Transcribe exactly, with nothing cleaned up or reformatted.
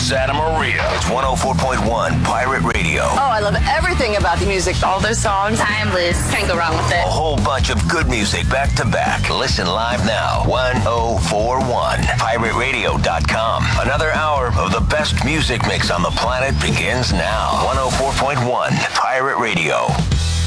Santa Maria. It's one oh four point one Pirate Radio. Oh, I love everything about the music. All those songs, timeless. Can't go wrong with it. A whole bunch of good music back to back. Listen live now. one oh four one pirate radio dot com. Another hour of the best music mix on the planet begins now. one oh four point one Pirate Radio.